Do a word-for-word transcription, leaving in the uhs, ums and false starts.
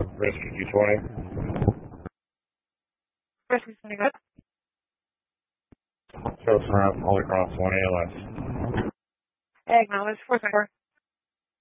Rescue two twenty. Rescue twenty, good. Shows around Holy Cross one A L S. Acknowledge, four twenty-four.